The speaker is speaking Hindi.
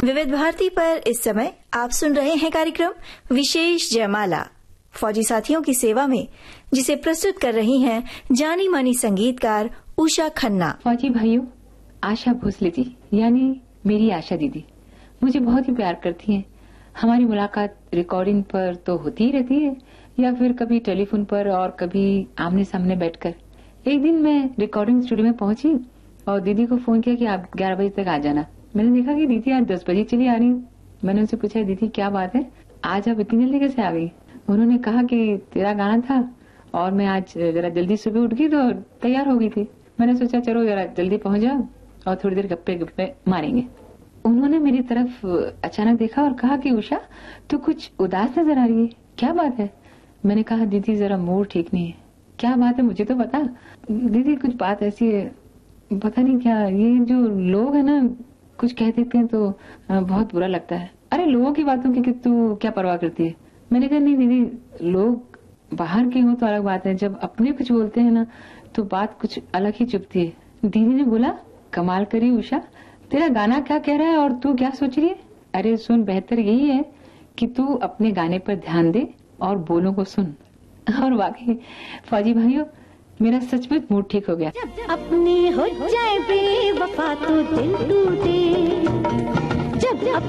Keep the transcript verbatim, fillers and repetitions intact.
विविध भारती पर इस समय आप सुन रहे हैं कार्यक्रम विशेष जयमाला, फौजी साथियों की सेवा में, जिसे प्रस्तुत कर रही हैं जानी मानी संगीतकार उषा खन्ना। फौजी भाइयों, आशा भोसले जी यानी मेरी आशा दीदी मुझे बहुत ही प्यार करती हैं। हमारी मुलाकात रिकॉर्डिंग पर तो होती ही रहती है या फिर कभी टेलीफोन पर और कभी आमने सामने बैठकर। एक दिन मैं रिकॉर्डिंग स्टूडियो में पहुंची और दीदी को फोन किया कि आप ग्यारह बजे तक आ जाना। मैंने देखा कि दीदी आज दस बजे चली आ रही। मैंने उनसे पूछा, दीदी क्या बात है, आज आप इतनी जल्दी कैसे आ गई? उन्होंने कहा कि तेरा गाना था और मैं आज जरा जल्दी सुबह उठ गई तो तैयार हो गई थी। मैंने सोचा चलो जरा जल्दी पहुंच जाओ और थोड़ी देर गप्पे गप्पे मारेंगे। उन्होंने मेरी तरफ अचानक देखा और कहा कि उषा तू कुछ उदास नजर आ रही है, क्या बात है? मैंने कहा दीदी जरा मूड ठीक नहीं है। क्या बात है मुझे तो बता। दीदी कुछ बात ऐसी है, पता नहीं क्या, ये जो लोग है ना कुछ कह देते हैं तो बहुत बुरा लगता है। अरे लोगों की बातों की तू क्या परवाह करती है? मैंने कहा नहीं दीदी, लोग बाहर के हो तो अलग बात है, जब अपने कुछ बोलते हैं ना तो बात कुछ अलग ही चुभती है। दीदी ने बोला, कमाल करी उषा, तेरा गाना क्या कह रहा है और तू क्या सोच रही है? अरे सुन, बेहतर यही है कि तू अपने गाने पर ध्यान दे और बोलों को सुन। और वाकई फौजी भाइयों, मेरा सचमुच मूड ठीक हो गया। अपनी हो जाए बेवफा तो दिल टूटे, जब